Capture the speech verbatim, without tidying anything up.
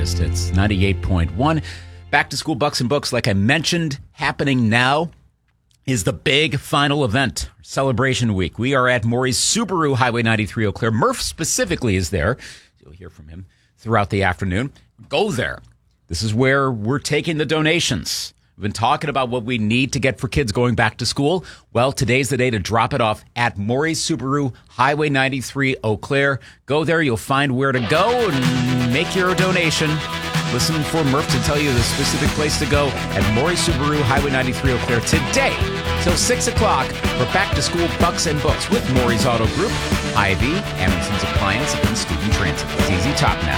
Greatest Hits, ninety-eight point one. Back to School Bucks and Books, like I mentioned, happening now is the big final event, Celebration Week. We are at Maury's Subaru, Highway ninety-three, Eau Claire. Murph specifically is there. You'll hear from him throughout the afternoon. Go there. This is where we're taking the donations. We've been talking about what we need to get for kids going back to school. Well, today's the day to drop it off at Maury's Subaru, Highway ninety-three, Eau Claire. Go there. You'll find where to go and make your donation. Listen for Murph to tell you the specific place to go at Maury's Subaru, Highway ninety-three, Eau Claire today till six o'clock for Back to School Bucks and Books with Maury's Auto Group, Hy-Vee, Emerson's Appliance, and Student Transit. It's Easy Top now.